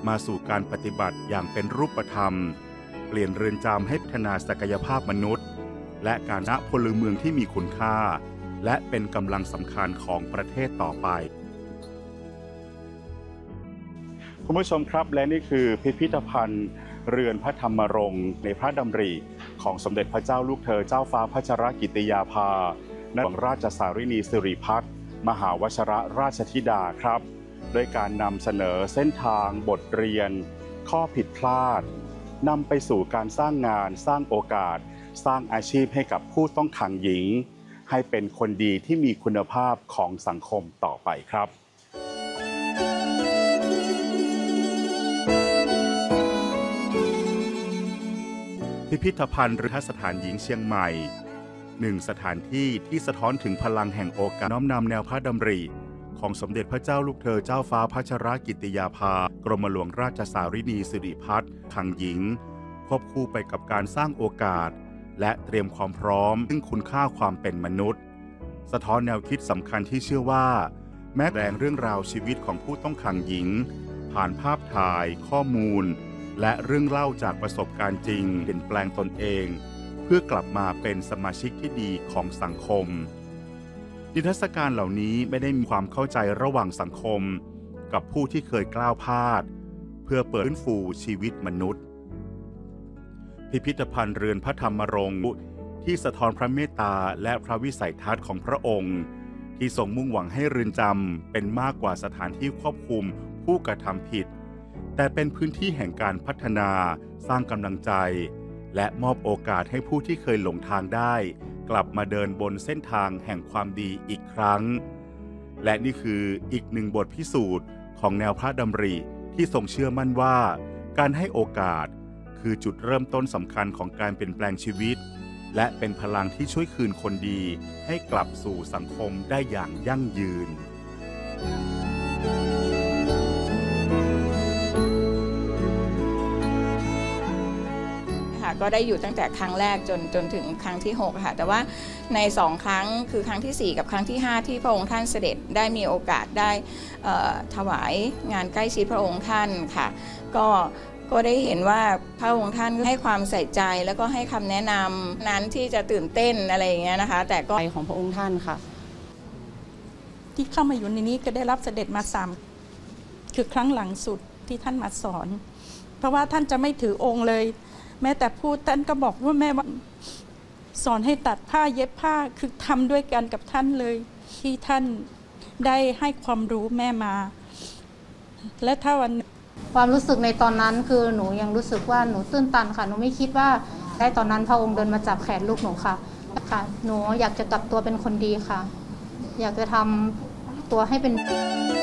มาสู่การปฏิบัติอย่างเป็นรูปธรรมเปลี่ยนเรือนจำให้พัฒนาศักยภาพมนุษย์และการณพลเมืองที่มีคุณค่าและเป็นกำลังสำคัญของประเทศต่อไปคุณผู้ชมครับและนี่คือพิพิธภัณฑ์เรือนพระธรรมรงค์ในพระดำริของสมเด็จพระเจ้าลูกเธอเจ้าฟ้าพัชรกิติยาภาณหลวงราชสารินีสิริพัฒน์มหาวชิรราชธิดาครับโดยการนำเสนอเส้นทางบทเรียนข้อผิดพลาดนำไปสู่การสร้างงานสร้างโอกาสสร้างอาชีพให้กับผู้ต้องขังหญิงให้เป็นคนดีที่มีคุณภาพของสังคมต่อไปครับพิพิธภัณฑ์หรือสถานหญิงเชียงใหม่หนึ่งสถานที่ที่สะท้อนถึงพลังแห่งโอกาสน้อมนำแนวพระดำริของสมเด็จพระเจ้าลูกเธอเจ้าฟ้าพัชรกิติยาภากรมหลวงราชสารินีสิริพัฒน์ขังหญิงควบคู่ไปกับการสร้างโอกาสและเตรียมความพร้อมซึ่งคุณค่าความเป็นมนุษย์สะท้อนแนวคิดสำคัญที่เชื่อว่าแม้แรงเรื่องราวชีวิตของผู้ต้องขังหญิงผ่านภาพถ่ายข้อมูลและเรื่องเล่าจากประสบการณ์จริงเปลี่ยนแปลงตนเองเพื่อกลับมาเป็นสมาชิกที่ดีของสังคมนิทรรศการเหล่านี้ไม่ได้มีความเข้าใจระหว่างสังคมกับผู้ที่เคยกล้าวพลาดเพื่อเปิดฟื้นฟูชีวิตมนุษย์พิพิธภัณฑ์เรือนพระธรรมรงค์ที่สะท้อนพระเมตตาและพระวิสัยทัศน์ของพระองค์ที่ทรงมุ่งหวังให้เรือนจำเป็นมากกว่าสถานที่ควบคุมผู้กระทำผิดแต่เป็นพื้นที่แห่งการพัฒนาสร้างกำลังใจและมอบโอกาสให้ผู้ที่เคยหลงทางได้กลับมาเดินบนเส้นทางแห่งความดีอีกครั้งและนี่คืออีกหนึ่งบทพิสูจน์ของแนวพระดำริที่ทรงเชื่อมั่นว่าการให้โอกาสคือจุดเริ่มต้นสำคัญของการเปลี่ยนแปลงชีวิตและเป็นพลังที่ช่วยคืนคนดีให้กลับสู่สังคมได้อย่างยั่งยืนก็ได้อยู่ตั้งแต่ครั้งแรกจนถึงครั้งที่6ค่ะแต่ว่าใน2ครั้งคือครั้งที่4กับครั้งที่5ที่พระองค์ท่านเสด็จได้มีโอกาสได้ถวายงานใกล้ชิดพระองค์ท่านค่ะก็ได้เห็นว่าพระองค์ท่านให้ความใส่ใจแล้วก็ให้คำแนะนำนั้นที่จะตื่นเต้นอะไรอย่างเงี้ยนะคะแต่ก็ของพระองค์ท่านค่ะที่เข้ามาอยู่ในนี้ก็ได้รับเสด็จมา3คือครั้งหลังสุดที่ท่านมาสอนเพราะว่าท่านจะไม่ถือองค์เลยแม้แต่พูดท่านก็บอกว่าแม่ว่าสอนให้ตัดผ้าเย็บผ้าคือทำด้วยกันกับท่านเลยที่ท่านได้ให้ความรู้แม่มาและถ้าวันความรู้สึกในตอนนั้นคือหนูยังรู้สึกว่าหนูตื้นตันค่ะหนูไม่คิดว่าได้ตอนนั้นพระองค์เดินมาจับแขนลูกหนูค่ะหนูอยากจะกลับตัวเป็นคนดีค่ะอยากจะทำตัวให้เป็น